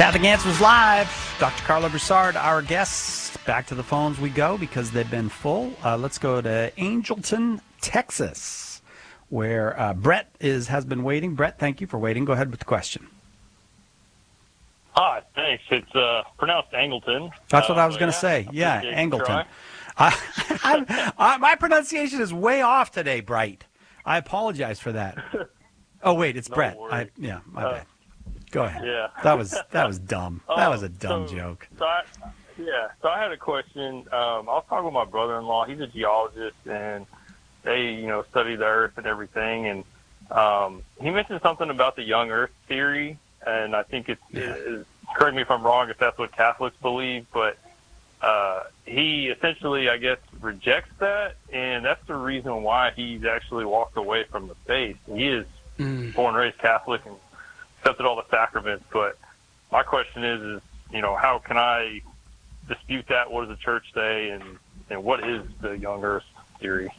Catholic Answers Live. Dr. Carla Broussard, our guests. Back to the phones we go because they've been full. Let's go to Angelton, Texas, where Brett has been waiting. Brett, thank you for waiting. Go ahead with the question. Hi, thanks. It's pronounced Angleton. That's what I was going to say. Yeah, Angleton. My pronunciation is way off today, Bright. I apologize for that. Oh, wait, it's No Brett. worries. My bad. Go ahead. Yeah. That was dumb. That was a dumb joke. So I had a question. I was talking with my brother-in-law. He's a geologist, and they, study the Earth and everything. And he mentioned something about the young Earth theory, and I think it's correct me if I'm wrong if that's what Catholics believe, but he essentially, I guess, rejects that, and that's the reason why he's actually walked away from the faith. He is born and raised Catholic and accepted all the sacraments, but my question is how can I dispute that? What does the church say, and what is the young Earth theory?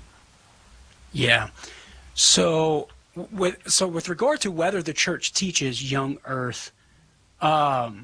Yeah. So with regard to whether the church teaches young Earth, the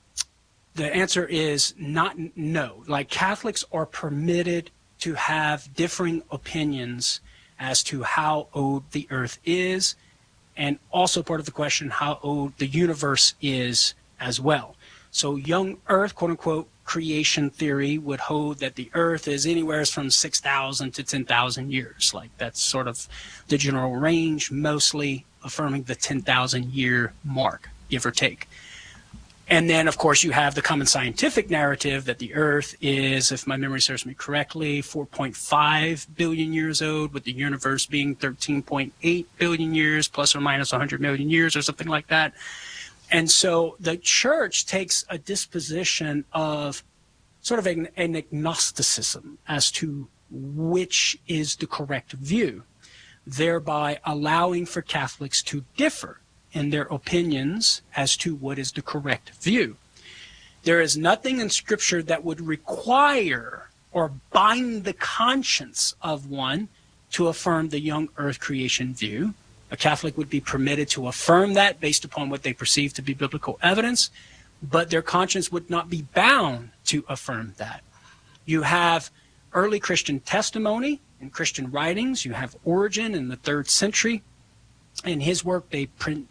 answer is no. Like, Catholics are permitted to have differing opinions as to how old the Earth is, and also part of the question, how old the universe is as well. So young Earth, quote unquote, creation theory would hold that the Earth is anywhere from 6,000 to 10,000 years. Like, that's sort of the general range, mostly affirming the 10,000 year mark, give or take. And then, of course, you have the common scientific narrative that the Earth is, if my memory serves me correctly, 4.5 billion years old, with the universe being 13.8 billion years, plus or minus 100 million years or something like that. And so the church takes a disposition of sort of an agnosticism as to which is the correct view, thereby allowing for Catholics to differ in their opinions as to what is the correct view. There is nothing in Scripture that would require or bind the conscience of one to affirm the young Earth creation view. A Catholic would be permitted to affirm that based upon what they perceive to be biblical evidence, but their conscience would not be bound to affirm that. You have early Christian testimony in Christian writings. You have Origen in the 3rd century. In his work, De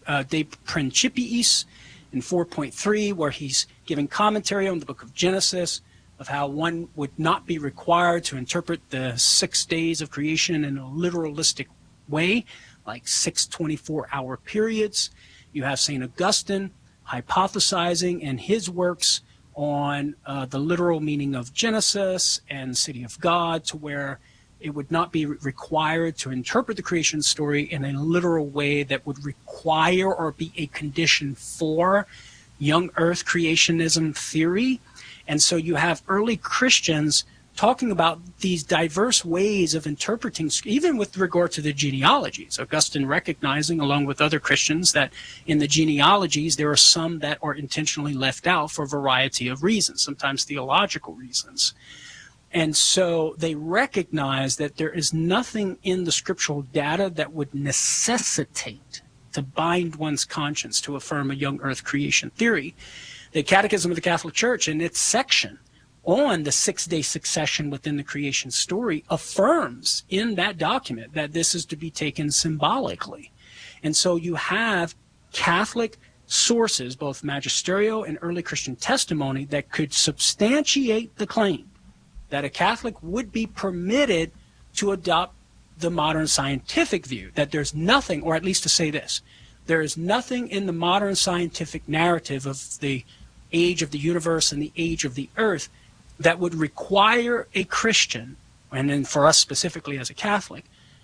Principiis, in 4.3, where he's giving commentary on the book of Genesis, of how one would not be required to interpret the 6 days of creation in a literalistic way, like 6 24-hour periods. You have St. Augustine hypothesizing in his works on the literal meaning of Genesis and City of God, to where it would not be required to interpret the creation story in a literal way that would require or be a condition for young Earth creationism theory. And so you have early Christians talking about these diverse ways of interpreting, even with regard to the genealogies. Augustine recognizing, along with other Christians, that in the genealogies there are some that are intentionally left out for a variety of reasons, sometimes theological reasons. And so they recognize that there is nothing in the scriptural data that would necessitate to bind one's conscience to affirm a young Earth creation theory. The Catechism of the Catholic Church, in its section on the 6-day succession within the creation story, affirms in that document that this is to be taken symbolically. And so you have Catholic sources, both magisterial and early Christian testimony, that could substantiate the claim that a Catholic would be permitted to adopt the modern scientific view, that there's nothing, or at least to say this, there is nothing in the modern scientific narrative of the age of the universe and the age of the Earth that would require a Christian, and then for us specifically as a Catholic,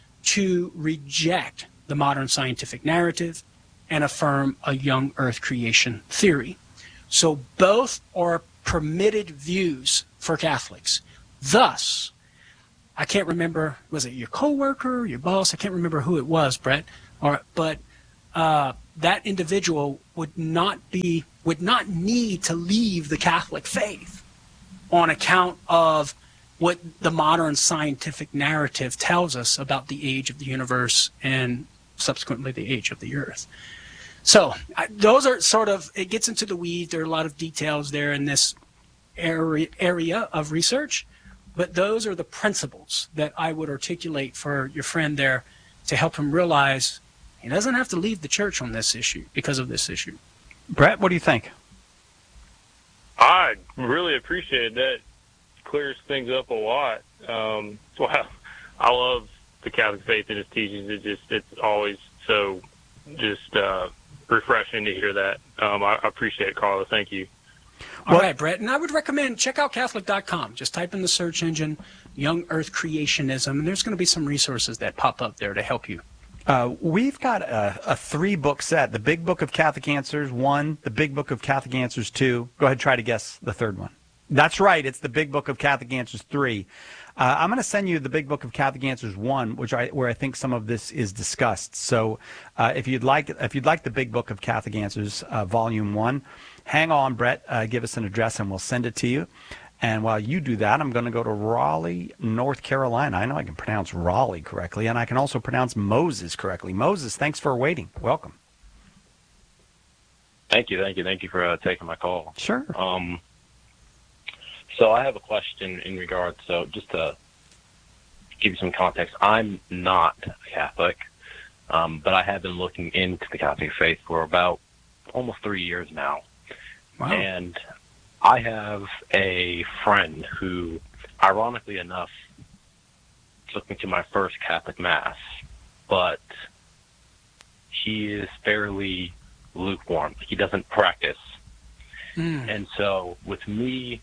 to reject the modern scientific narrative and affirm a young Earth creation theory. So both are permitted views for Catholics. Thus, I can't remember, was it your coworker, your boss? I can't remember who it was, Brett. But that individual would not need to leave the Catholic faith on account of what the modern scientific narrative tells us about the age of the universe and subsequently the age of the Earth. So those are sort of, it gets into the weeds. There are a lot of details there in this area of research, but those are the principles that I would articulate for your friend there to help him realize he doesn't have to leave the church on this issue because of this issue. Brett, what do you think? I really appreciate that. Clears things up a lot. Wow, I love the Catholic faith and its teachings. It's always so just refreshing to hear that. I appreciate it, Carla. Thank you. All right, Brett, and I would recommend check out Catholic.com. Just type in the search engine, Young Earth Creationism, and there's going to be some resources that pop up there to help you. We've got a 3-book set. The Big Book of Catholic Answers 1, the Big Book of Catholic Answers 2. Go ahead, try to guess the third one. That's right. It's the Big Book of Catholic Answers 3. I'm going to send you the Big Book of Catholic Answers 1, where I think some of this is discussed. So if you'd like the Big Book of Catholic Answers Volume 1, hang on, Brett. Give us an address and we'll send it to you. And while you do that, I'm going to go to Raleigh, North Carolina. I know I can pronounce Raleigh correctly, and I can also pronounce Moses correctly. Moses, thanks for waiting. Welcome. Thank you for taking my call. Sure. So I have a question in regards, so just to give you some context, I'm not a Catholic, but I have been looking into the Catholic faith for about almost 3 years now. Wow. And I have a friend who, ironically enough, took me to my first Catholic Mass, but he is fairly lukewarm. He doesn't practice. And so with me,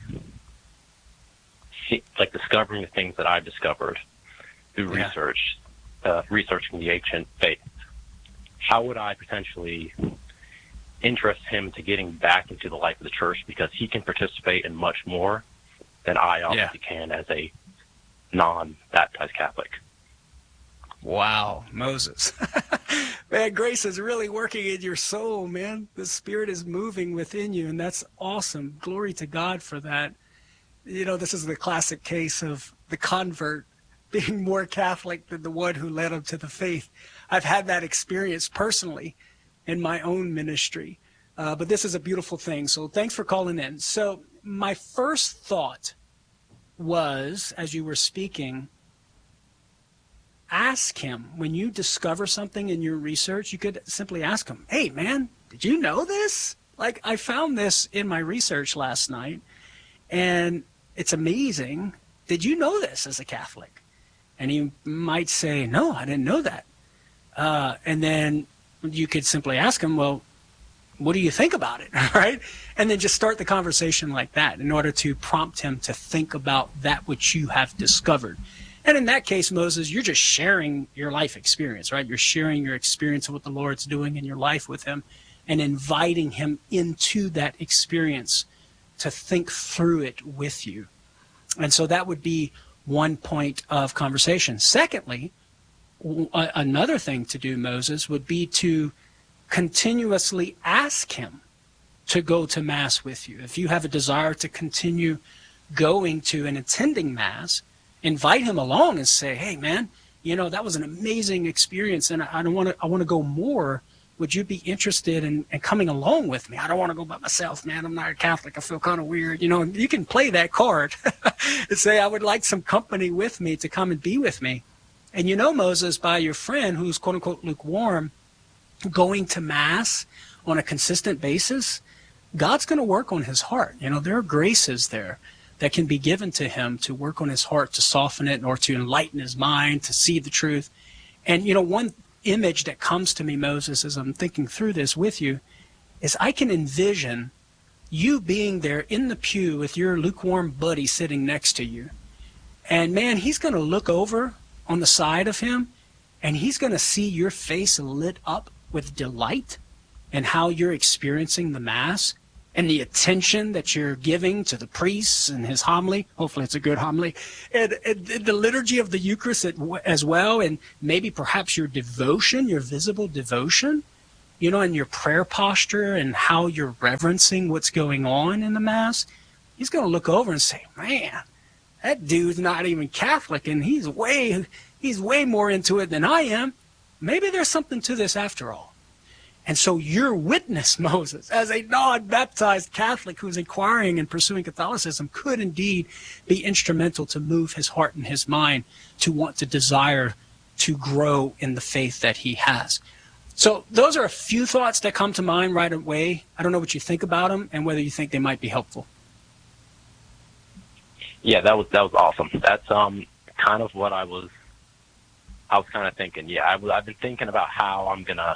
like discovering the things that I've discovered through research, researching the ancient faith, how would I potentially interest him to getting back into the life of the church, because he can participate in much more than I obviously can as a non-baptized Catholic. Wow, Moses. Man, grace is really working in your soul, man. The Spirit is moving within you, and that's awesome. Glory to God for that. You know, this is the classic case of the convert being more Catholic than the one who led him to the faith. I've had that experience personally in my own ministry, but this is a beautiful thing. So thanks for calling in. So my first thought was, as you were speaking, ask him, when you discover something in your research, you could simply ask him, hey, man, did you know this? Like, I found this in my research last night, and it's amazing. Did you know this as a Catholic? And he might say, no, I didn't know that. And then you could simply ask him, well, what do you think about it, right? And then just start the conversation like that in order to prompt him to think about that which you have discovered. And in that case, Moses, you're just sharing your life experience, right? You're sharing your experience of what the Lord's doing in your life with him and inviting him into that experience to think through it with you. And so that would be one point of conversation. Secondly, another thing to do, Moses, would be to continuously ask him to go to Mass with you. If you have a desire to continue going to and attending Mass, invite him along and say, hey, man, you know, that was an amazing experience, and I want to go more. Would you be interested in coming along with me? I don't want to go by myself, man. I'm not a Catholic. I feel kind of weird. You know, you can play that card and say, I would like some company with me to come and be with me. And you know, Moses, by your friend who's quote unquote lukewarm, going to Mass on a consistent basis, God's going to work on his heart. You know, there are graces there that can be given to him to work on his heart, to soften it, or to enlighten his mind, to see the truth. And, you know, one image that comes to me, Moses, as I'm thinking through this with you, is I can envision you being there in the pew with your lukewarm buddy sitting next to you. And, man, he's going to look over on the side of him, and he's going to see your face lit up with delight and how you're experiencing the Mass and the attention that you're giving to the priest and his homily. Hopefully it's a good homily. And the liturgy of the Eucharist as well, and maybe perhaps your devotion, your visible devotion, you know, and your prayer posture and how you're reverencing what's going on in the Mass. He's going to look over and say, man, that dude's not even Catholic, and he's way more into it than I am. Maybe there's something to this after all. And so your witness, Moses, as a non-baptized Catholic who's inquiring and pursuing Catholicism, could indeed be instrumental to move his heart and his mind to want to desire to grow in the faith that he has. So those are a few thoughts that come to mind right away. I don't know what you think about them and whether you think they might be helpful. Yeah, that was awesome. That's kind of what I was kind of thinking. Yeah, I've been thinking about how I'm gonna.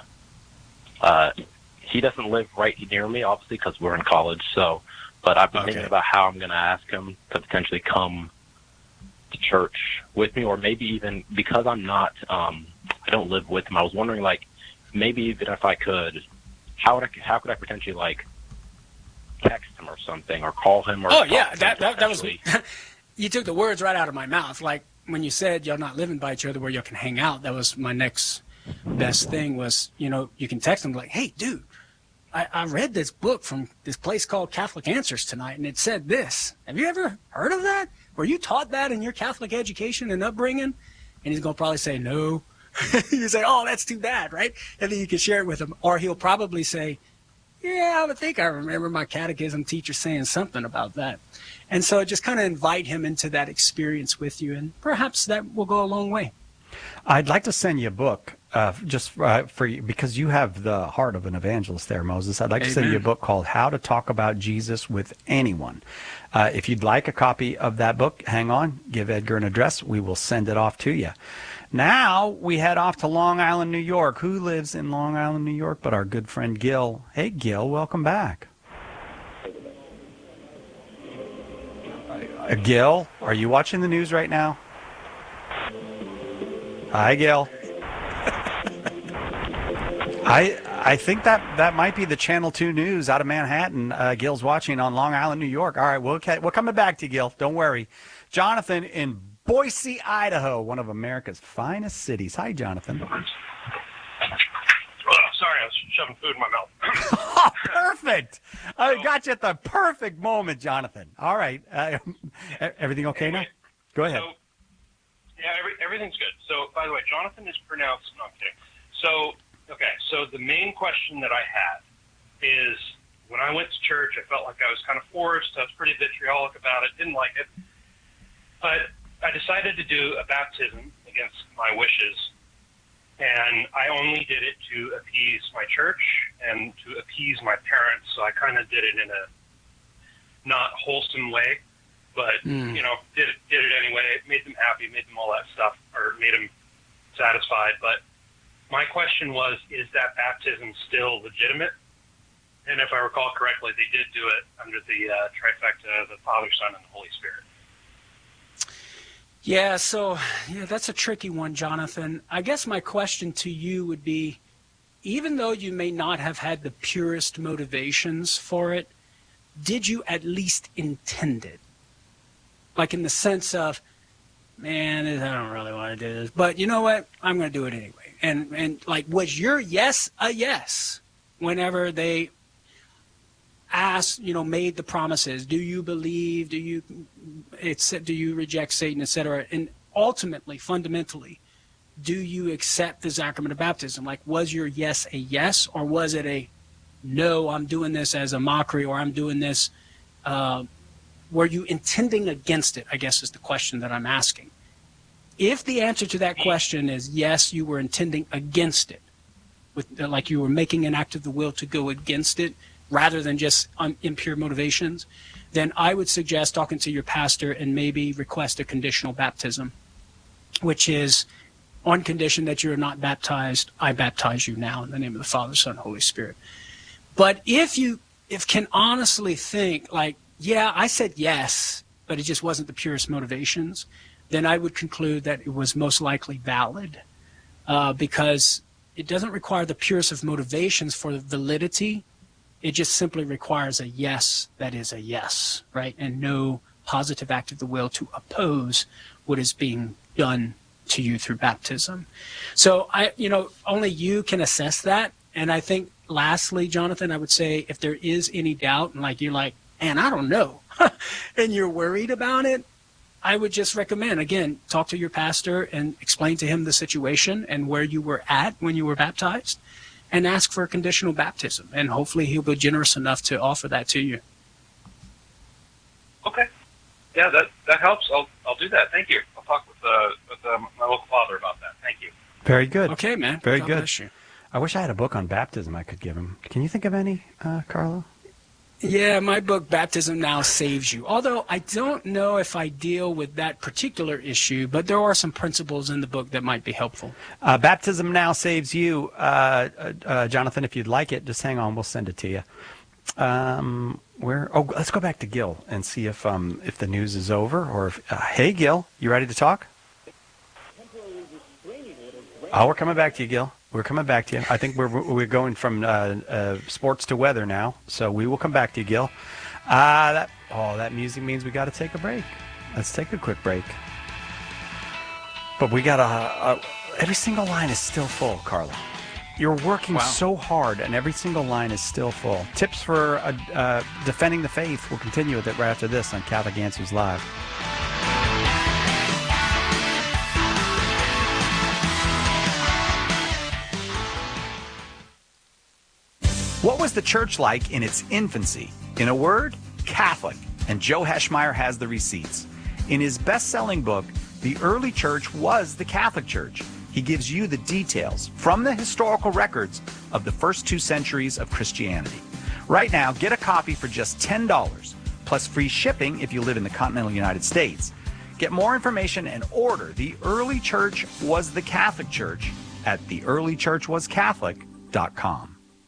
He doesn't live right near me, obviously, because we're in college. So, but I've been thinking about how I'm gonna ask him to potentially come to church with me, or maybe even because I'm not. I don't live with him. I was wondering, like, maybe even if I could, how could I potentially, like, text him or something, or call him, or that was you took the words right out of my mouth. Like when you said y'all not living by each other where y'all can hang out, that was my next best thing. Was, you know, you can text him like, hey dude, I read this book from this place called Catholic Answers tonight, and it said this. Have you ever heard of that? Were you taught that in your Catholic education and upbringing? And he's gonna probably say no. You say, oh, that's too bad, right? And then you can share it with him. Or he'll probably say, yeah, I think I remember my catechism teacher saying something about that. And so just kind of invite him into that experience with you, and perhaps that will go a long way. I'd like to send you a book for you, because you have the heart of an evangelist there, Moses. I'd like to send you a book called How to Talk About Jesus with Anyone. If you'd like a copy of that book, hang on, give Edgar an address. We will send it off to you. Now we head off to Long Island, New York. Who lives in Long Island, New York but our good friend Gil? Hey, Gil, welcome back. Gil, are you watching the news right now? Hi, Gil. I think that might be the Channel 2 News out of Manhattan. Gil's watching on Long Island, New York. All right, we're coming back to you, Gil. Don't worry. Jonathan in Boise, Idaho, one of America's finest cities. Hi, Jonathan. Oh, sorry, I was shoving food in my mouth. Oh, perfect. I got you at the perfect moment, Jonathan. All right. Everything okay now? Go ahead. Everything's good. So, by the way, Jonathan is pronounced, no, I'm kidding. So the main question that I had is, when I went to church, I felt like I was kind of forced. I was pretty vitriolic about it, didn't like it. But I decided to do a baptism against my wishes, and I only did it to appease my church and to appease my parents. So I kind of did it in a not wholesome way, but you know, did it anyway. It made them happy, made them all that stuff, or made them satisfied. But my question was, is that baptism still legitimate? And if I recall correctly, they did do it under the trifecta of the Father, Son, and the Holy Spirit. Yeah, so that's a tricky one, Jonathan. I guess my question to you would be, even though you may not have had the purest motivations for it, did you at least intend it? Like in the sense of, man, I don't really want to do this, but you know what? I'm going to do it anyway. And like, was your yes a yes whenever they asked, made the promises? Do you believe? Do you reject Satan, etc.? And ultimately, fundamentally, do you accept the sacrament of baptism? Like, was your yes a yes, or was it a no, I'm doing this as a mockery, or I'm doing this, were you intending against it, I guess is the question that I'm asking. If the answer to that question is yes, you were intending against it, like you were making an act of the will to go against it, rather than just impure motivations, then I would suggest talking to your pastor and maybe request a conditional baptism, which is on condition that you're not baptized, I baptize you now in the name of the Father, Son, Holy Spirit. But if can honestly think like, yeah, I said yes, but it just wasn't the purest motivations, then I would conclude that it was most likely valid, because it doesn't require the purest of motivations for validity. It just simply requires a yes that is a yes, right? And no positive act of the will to oppose what is being done to you through baptism. So only you can assess that. And I think lastly, Jonathan, I would say if there is any doubt, and like you're like, man, I don't know, and you're worried about it, I would just recommend, again, talk to your pastor and explain to him the situation and where you were at when you were baptized, and ask for a conditional baptism. And hopefully he'll be generous enough to offer that to you. Okay. Yeah, that helps. I'll do that. Thank you. I'll talk with my local father about that. Thank you. Very good. Okay, man. Very God good. bless you. I wish I had a book on baptism I could give him. Can you think of any, Carlo? Yeah, my book, Baptism Now Saves You. Although I don't know if I deal with that particular issue, but there are some principles in the book that might be helpful. Baptism Now Saves You. Jonathan, if you'd like it, just hang on. We'll send it to you. Let's go back to Gil and see if the news is over. Or hey, Gil, you ready to talk? Oh, we're coming back to you, Gil. We're coming back to you. I think we're going from sports to weather now, so we will come back to you, Gil. That music means we got to take a break. Let's take a quick break. But we got every single line is still full, Carla. You're working so hard, and every single line is still full. Tips for defending the faith. We'll continue with it right after this on Catholic Answers Live. What was the church like in its infancy? In a word, Catholic. And Joe Heschmeyer has the receipts. In his best-selling book, The Early Church Was the Catholic Church, he gives you the details from the historical records of the first 2 centuries of Christianity. Right now, get a copy for just $10, plus free shipping if you live in the continental United States. Get more information and order The Early Church Was the Catholic Church at theearlychurchwascatholic.com.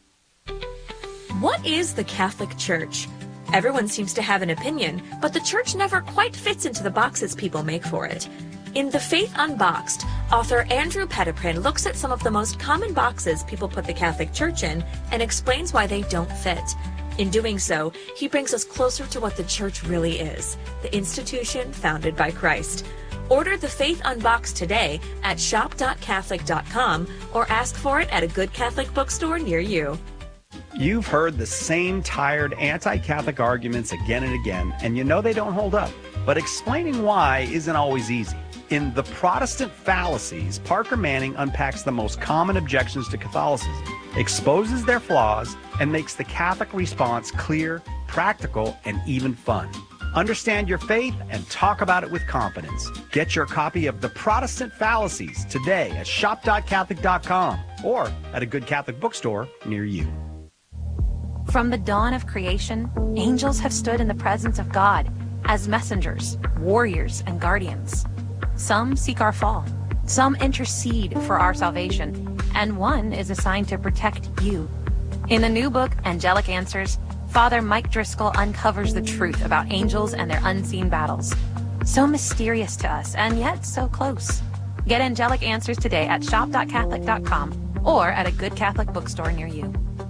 What is the Catholic Church? Everyone seems to have an opinion, but the church never quite fits into the boxes people make for it. In The Faith Unboxed, author Andrew Petiprin looks at some of the most common boxes people put the Catholic Church in and explains why they don't fit. In doing so, he brings us closer to what the church really is, the institution founded by Christ. Order The Faith Unboxed today at shop.catholic.com or ask for it at a good Catholic bookstore near you. You've heard the same tired anti-Catholic arguments again and again, and you know they don't hold up. But explaining why isn't always easy. In The Protestant Fallacies, Parker Manning unpacks the most common objections to Catholicism, exposes their flaws, and makes the Catholic response clear, practical, and even fun. Understand your faith and talk about it with confidence. Get your copy of The Protestant Fallacies today at shop.catholic.com or at a good Catholic bookstore near you. From the dawn of creation, angels have stood in the presence of God as messengers, warriors, and guardians. Some seek our fall, some intercede for our salvation, and one is assigned to protect you. In the new book, Angelic Answers, Father Mike Driscoll uncovers the truth about angels and their unseen battles. So mysterious to us, and yet so close. Get Angelic Answers today at shop.catholic.com or at a good Catholic bookstore near you.